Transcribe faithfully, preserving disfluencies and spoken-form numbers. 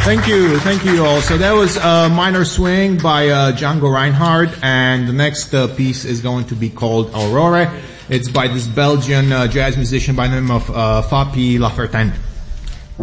Thank you, thank you all. So that was uh, Minor Swing by uh, Django Reinhardt, and the next uh, piece is going to be called Aurore. It's by this Belgian uh, jazz musician by the name of uh, Fapi Lafertin.